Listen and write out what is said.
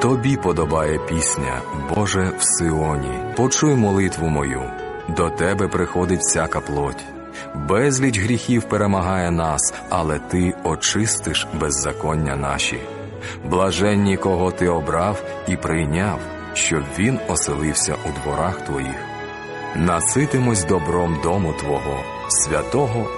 Тобі подобає пісня, Боже, в Сіоні. Почуй молитву мою, до Тебе приходить всяка плоть. Безліч гріхів перемагає нас, але Ти очистиш беззаконня наші. Блаженні, кого Ти обрав і прийняв, щоб він оселився у дворах Твоїх. Наситимось добром дому Твого, святого